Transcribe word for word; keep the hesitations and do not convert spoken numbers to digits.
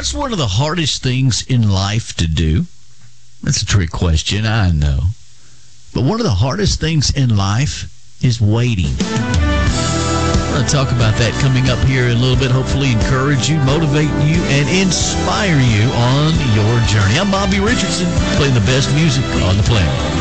What's one of the hardest things in life to do? That's a trick question, I know. But one of the hardest things in life is waiting. We're going to talk about that coming up here in a little bit. Hopefully encourage you, motivate you, and inspire you on your journey. I'm Bobby Richardson, playing the best music on the planet.